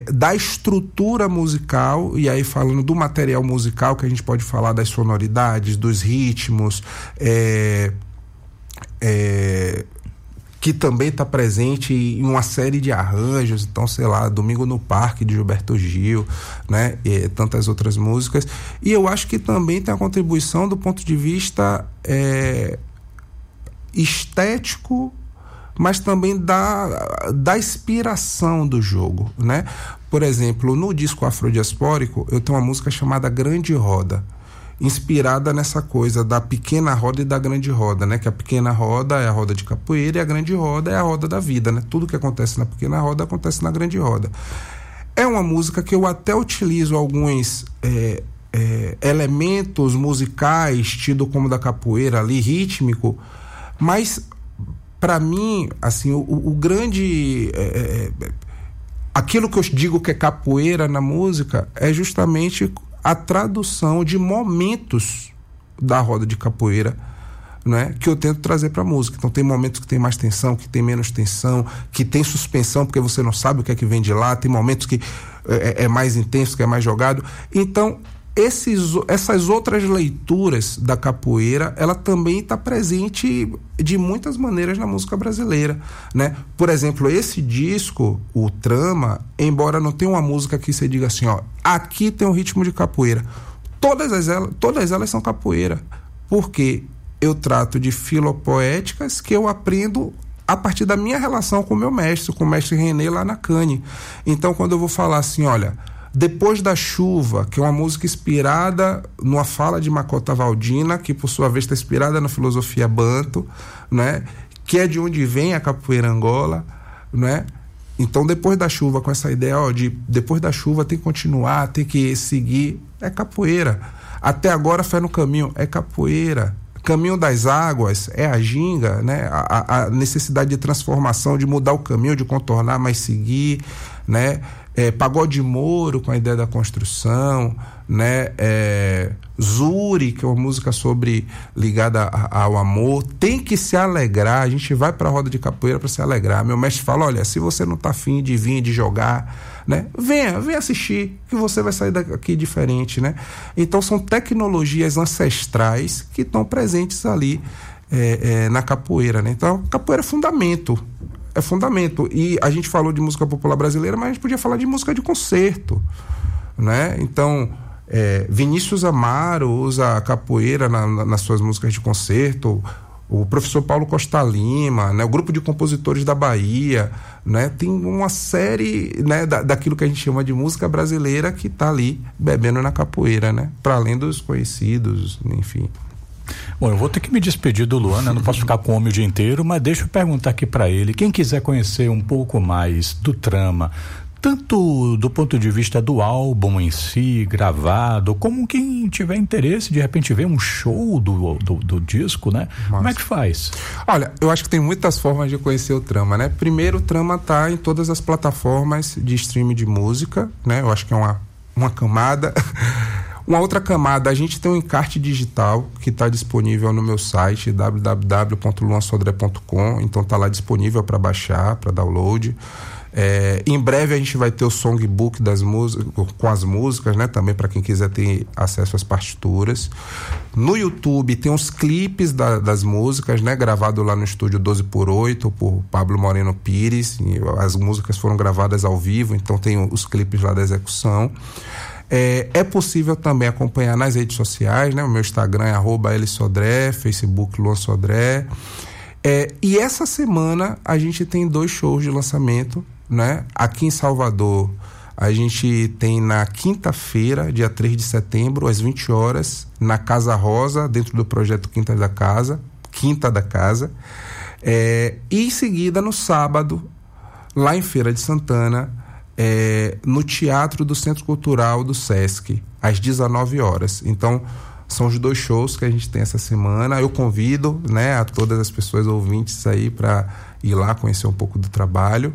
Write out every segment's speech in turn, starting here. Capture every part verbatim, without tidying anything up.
da estrutura musical, e aí falando do material musical, que a gente pode falar das sonoridades, dos ritmos, é, é, que também está presente em uma série de arranjos, então, sei lá, Domingo no Parque, de Gilberto Gil, né, e tantas outras músicas. E eu acho que também tem a contribuição do ponto de vista é, estético, mas também da, da inspiração do jogo, né? Por exemplo, no disco Afrodiaspórico, eu tenho uma música chamada Grande Roda, inspirada nessa coisa da pequena roda e da grande roda, né? Que a pequena roda é a roda de capoeira e a grande roda é a roda da vida, né? Tudo que acontece na pequena roda acontece na grande roda. É uma música que eu até utilizo alguns é, é, elementos musicais, tido como da capoeira ali, rítmico, mas para mim, assim, o, o grande... É, é, aquilo que eu digo que é capoeira na música é justamente a tradução de momentos da roda de capoeira, né, que eu tento trazer para a música. Então tem momentos que tem mais tensão, que tem menos tensão, que tem suspensão porque você não sabe o que é que vem de lá, tem momentos que é, é mais intenso, que é mais jogado. Então esses, essas outras leituras da capoeira, ela também está presente de muitas maneiras na música brasileira, né? Por exemplo, esse disco, o Trama, embora não tenha uma música que você diga assim, ó, aqui tem um ritmo de capoeira, todas as elas, todas elas são capoeira, porque eu trato de filopoéticas que eu aprendo a partir da minha relação com o meu mestre, com o mestre René lá na Cane. Então, quando eu vou falar assim, olha, Depois da Chuva, que é uma música inspirada numa fala de Makota Valdina, que por sua vez está inspirada na filosofia banto, né? Que é de onde vem a capoeira Angola, né? Então, Depois da Chuva, com essa ideia, ó, de depois da chuva tem que continuar, tem que seguir, é capoeira. Até agora, Fé no Caminho, é capoeira. Caminho das Águas é a ginga, né? A, a necessidade de transformação, de mudar o caminho, de contornar, mas seguir, né? É, Pagode Moro, com a ideia da construção, né? É, Zuri, que é uma música sobre ligada a, ao amor. Tem que se alegrar, a gente vai para a roda de capoeira para se alegrar. Meu mestre fala, olha, se você não tá afim de vir, de jogar, né? Venha, venha assistir, que você vai sair daqui diferente, né? Então são tecnologias ancestrais que estão presentes ali é, é, na capoeira, né? Então capoeira é fundamento. É fundamento. E a gente falou de música popular brasileira, mas a gente podia falar de música de concerto, né? Então, é, Vinícius Amaro usa a capoeira na, na, nas suas músicas de concerto, o professor Paulo Costa Lima, né? O grupo de compositores da Bahia, né? Tem uma série, né, da, daquilo que a gente chama de música brasileira que está ali bebendo na capoeira, né? Para além dos conhecidos, enfim. Bom, eu vou ter que me despedir do Luan, né? Não posso ficar com o homem o dia inteiro, mas deixa eu perguntar aqui para ele, quem quiser conhecer um pouco mais do Trama, tanto do ponto de vista do álbum em si, gravado, como quem tiver interesse, de repente ver um show do, do, do disco, né? Nossa. Como é que faz? Olha, eu acho que tem muitas formas de conhecer o Trama, né? Primeiro, o Trama tá em todas as plataformas de streaming de música, né? Eu acho que é uma, uma camada. Uma outra camada, a gente tem um encarte digital que está disponível no meu site w w w ponto luan sodré ponto com, então está lá disponível para baixar, para download. É, em breve a gente vai ter o songbook das músicas, com as músicas, né, também para quem quiser ter acesso às partituras. No YouTube tem os clipes da, das músicas, né, gravado lá no estúdio doze por oito por Pablo Moreno Pires. As músicas foram gravadas ao vivo, então tem os clipes lá da execução. É, é possível também acompanhar nas redes sociais, né? O meu Instagram é arroba lsodré, Facebook Luan Sodré. É, e essa semana a gente tem dois shows de lançamento, né? Aqui em Salvador, a gente tem na quinta-feira, dia três de setembro, às vinte horas, na Casa Rosa, dentro do projeto Quinta da Casa, Quinta da Casa. É, e em seguida, no sábado, lá em Feira de Santana, É, no Teatro do Centro Cultural do Sesc, às dezenove horas. Então, são os dois shows que a gente tem essa semana. Eu convido, né, a todas as pessoas ouvintes aí para ir lá conhecer um pouco do trabalho.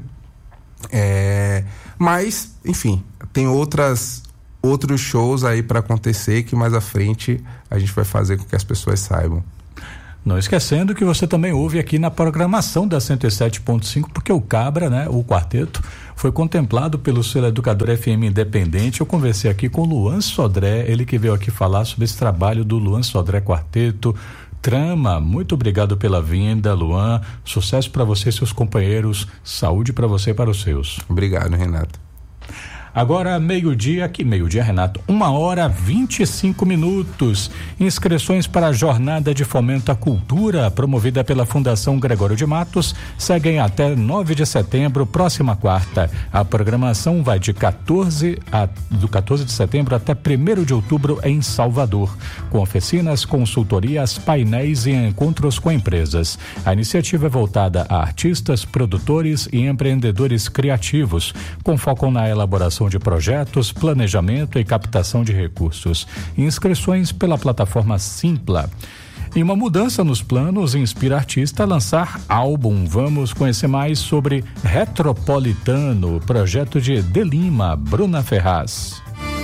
É, mas, enfim, tem outras, outros shows aí para acontecer que mais à frente a gente vai fazer com que as pessoas saibam. Não esquecendo que você também ouve aqui na programação da cento e sete ponto cinco, porque o Cabra, né, o quarteto, foi contemplado pelo selo Educador F M Independente. Eu conversei aqui com Luan Sodré, ele que veio aqui falar sobre esse trabalho do Luan Sodré Quarteto Trama. Muito obrigado pela vinda, Luan. Sucesso para você e seus companheiros. Saúde para você e para os seus. Obrigado, Renato. Agora, meio-dia, aqui meio-dia, Renato, uma hora vinte e cinco minutos. Inscrições para a Jornada de Fomento à Cultura, promovida pela Fundação Gregório de Matos, seguem até nove de setembro, próxima quarta. A programação vai de quatorze a, do quatorze de setembro até primeiro de outubro em Salvador, com oficinas, consultorias, painéis e encontros com empresas. A iniciativa é voltada a artistas, produtores e empreendedores criativos, com foco na elaboração de projetos, planejamento e captação de recursos. Inscrições pela plataforma Simpla. Em uma mudança nos planos, inspira artista a lançar álbum. Vamos conhecer mais sobre Retropolitano, projeto de De Lima, Bruna Ferraz.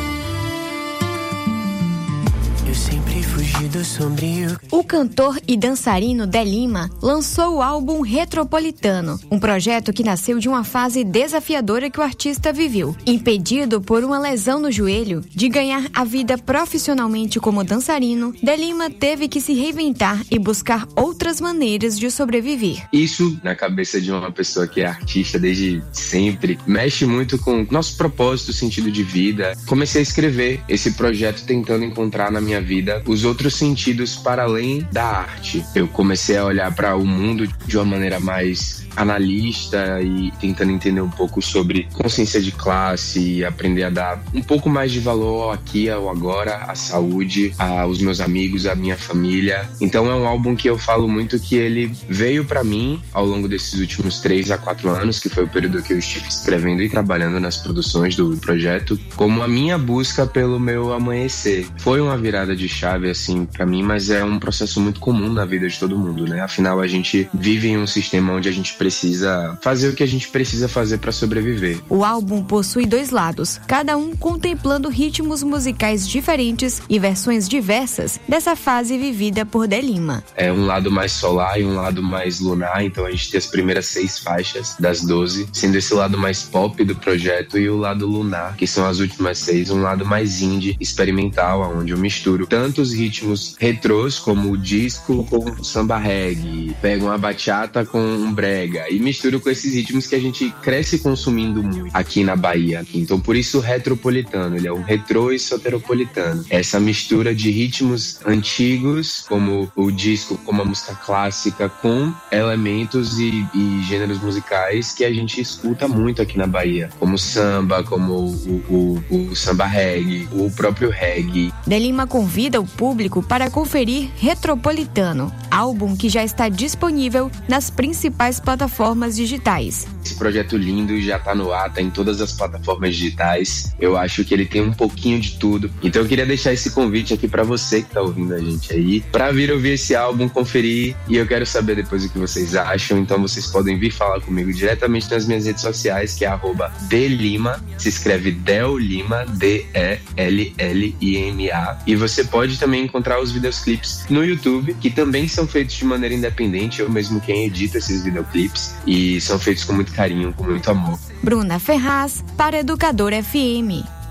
O cantor e dançarino De Lima lançou o álbum Retropolitano, um projeto que nasceu de uma fase desafiadora que o artista viveu. Impedido por uma lesão no joelho de ganhar a vida profissionalmente como dançarino, De Lima teve que se reinventar e buscar outras maneiras de sobreviver. Isso, na cabeça de uma pessoa que é artista desde sempre, mexe muito com nosso propósito, sentido de vida. Comecei a escrever esse projeto tentando encontrar na minha vida os outros sentidos para além da arte. Eu comecei a olhar para o mundo de uma maneira mais analista e tentando entender um pouco sobre consciência de classe e aprender a dar um pouco mais de valor ao aqui, ao agora, à saúde, aos meus amigos, à minha família. Então é um álbum que eu falo muito que ele veio para mim ao longo desses últimos três a quatro anos, que foi o período que eu estive escrevendo e trabalhando nas produções do projeto, como a minha busca pelo meu amanhecer. Foi uma virada de chave assim para mim, mas é um processo muito comum na vida de todo mundo, né? Afinal, a gente vive em um sistema onde a gente precisa fazer o que a gente precisa fazer para sobreviver. O álbum possui dois lados, cada um contemplando ritmos musicais diferentes e versões diversas dessa fase vivida por De Lima. É um lado mais solar e um lado mais lunar, então a gente tem as primeiras seis faixas das doze, sendo esse lado mais pop do projeto, e o lado lunar, que são as últimas seis, um lado mais indie, experimental, onde eu misturo tanto os ritmos retrôs, como o disco com o samba reggae, pego uma bachata com um brega e misturo com esses ritmos que a gente cresce consumindo muito aqui na Bahia. Então por isso o Retropolitano, ele é um retrô e soteropolitano. Essa mistura de ritmos antigos, como o disco, como a música clássica, com elementos e, e gêneros musicais que a gente escuta muito aqui na Bahia, como samba, como o, o, o samba reggae, o próprio reggae. De Lima convida o público para conferir Retropolitano, álbum que já está disponível nas principais plataformas digitais. Esse projeto lindo já está no ar, tá em todas as plataformas digitais. Eu acho que ele tem um pouquinho de tudo. Então eu queria deixar esse convite aqui para você que tá ouvindo a gente aí, para vir ouvir esse álbum, conferir, e eu quero saber depois o que vocês acham. Então vocês podem vir falar comigo diretamente nas minhas redes sociais, que é arroba Delima, se escreve Del Lima, D E L L I M A, e você pode também encontrar os videoclipes no YouTube, que também são feitos de maneira independente, eu mesmo quem edita esses videoclipes, e são feitos com muito carinho, com muito amor. Bruna Ferraz, para Educador F M.